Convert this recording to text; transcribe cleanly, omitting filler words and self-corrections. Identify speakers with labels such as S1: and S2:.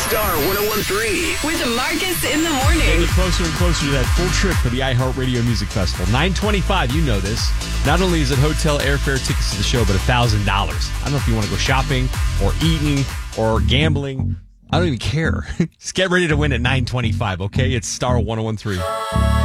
S1: Star 1013.
S2: With Marcus in the morning.
S3: Getting closer and closer to that full trip for the iHeartRadio Music Festival. $925, you know this. Not only is it hotel, airfare, tickets to the show, but $1,000. I don't know if you want to go shopping or eating or gambling. I don't even care. Just get ready to win at $925, okay? It's Star 1013.